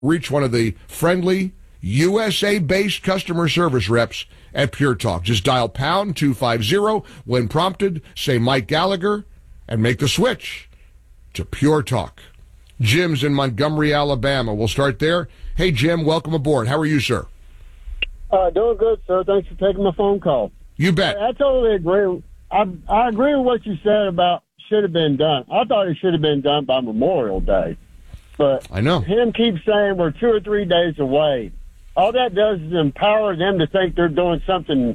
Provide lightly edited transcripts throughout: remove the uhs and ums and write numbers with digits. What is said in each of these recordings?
reach one of the friendly USA-based customer service reps at Pure Talk. Just dial pound 250 when prompted, say Mike Gallagher, and make the switch to Pure Talk. Jim's in Montgomery, Alabama. We'll start there. Hey, Jim, welcome aboard. How are you, sir? Doing good, sir. Thanks for taking my phone call. You bet. I totally agree. I agree with what you said about should have been done. I thought it should have been done by Memorial Day. But I know. Him keeps saying we're 2 or 3 days away. All that does is empower them to think they're doing something,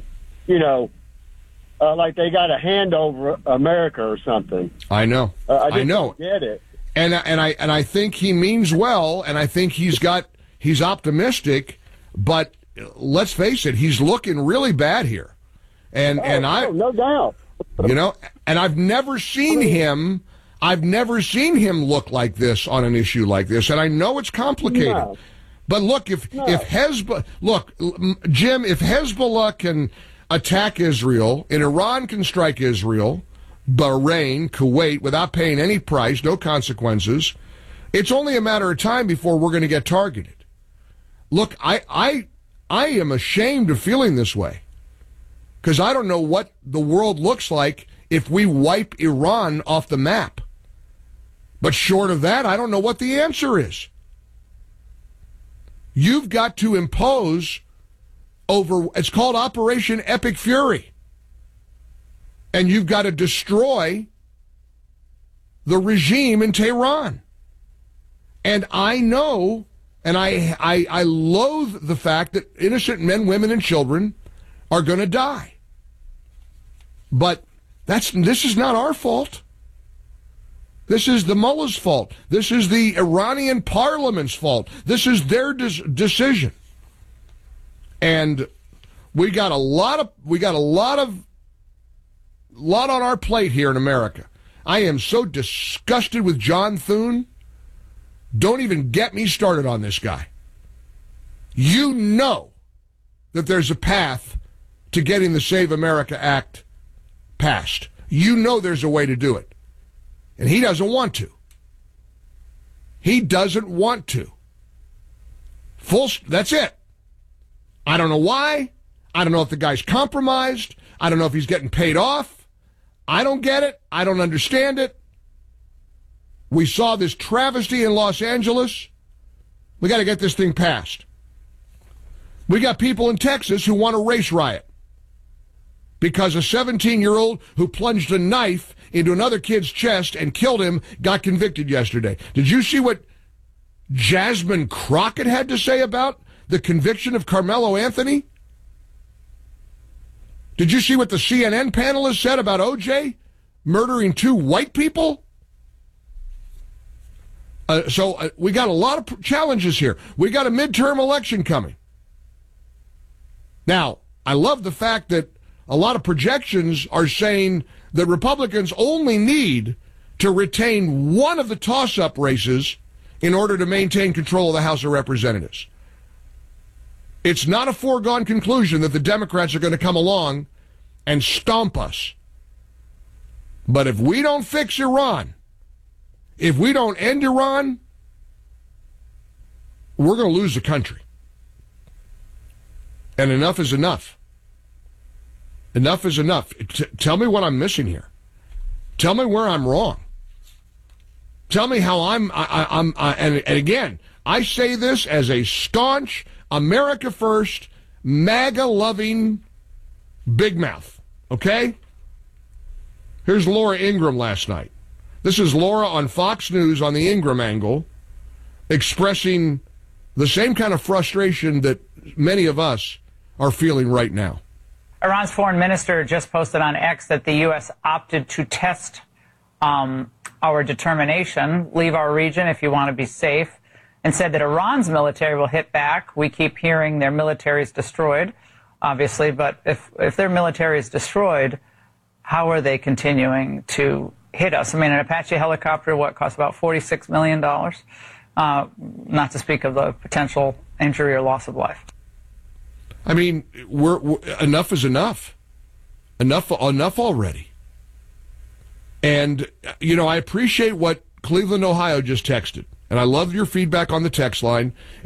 like they got a hand over America or something. I know. I know. Don't get it. And I think he means well, and I think he's optimistic, but let's face it, he's looking really bad here. No doubt. And I've never seen him look like this on an issue like this, and I know it's complicated. No. But look, if Hezbollah can attack Israel, and Iran can strike Israel, Bahrain, Kuwait, without paying any price, no consequences, it's only a matter of time before we're going to get targeted. Look, I am ashamed of feeling this way, because I don't know what the world looks like if we wipe Iran off the map. But short of that, I don't know what the answer is. You've got to impose it's called Operation Epic Fury. And you've got to destroy the regime in Tehran. And I know, and I loathe the fact that innocent men, women, and children are going to die. But this is not our fault. This is the mullah's fault. This is the Iranian parliament's fault. This is their decision. And we got a lot on our plate here in America. I am so disgusted with John Thune. Don't even get me started on this guy. You know that there's a path to getting the Save America Act passed. You know there's a way to do it. And he doesn't want to. He doesn't want to. That's it. I don't know why. I don't know if the guy's compromised. I don't know if he's getting paid off. I don't get it. I don't understand it. We saw this travesty in Los Angeles. We got to get this thing passed. We got people in Texas who want a race riot because a 17-year-old who plunged a knife into another kid's chest and killed him got convicted yesterday. Did you see what Jasmine Crockett had to say about the conviction of Carmelo Anthony? Did you see what the CNN panelists said about O.J. murdering 2 white people? So we got a lot of challenges here. We got a midterm election coming. Now, I love the fact that a lot of projections are saying that Republicans only need to retain one of the toss-up races in order to maintain control of the House of Representatives. It's not a foregone conclusion that the Democrats are going to come along and stomp us. But if we don't fix Iran, if we don't end Iran, we're going to lose the country. And enough is enough. Enough is enough. Tell me what I'm missing here. Tell me where I'm wrong. Tell me how and again, I say this as a staunch, America first, MAGA-loving big mouth. Okay? Here's Laura Ingraham last night. This is Laura on Fox News on the Ingraham angle, expressing the same kind of frustration that many of us are feeling right now. Iran's foreign minister just posted on X that the U.S. opted to test our determination, leave our region if you want to be safe, and said that Iran's military will hit back. We keep hearing their military is destroyed, obviously, but if their military is destroyed, how are they continuing to hit us? I mean, an Apache helicopter, costs about $46 million, not to speak of the potential injury or loss of life. I mean, enough is enough. Enough already. And, I appreciate what Cleveland, Ohio just texted. And I love your feedback on the text line.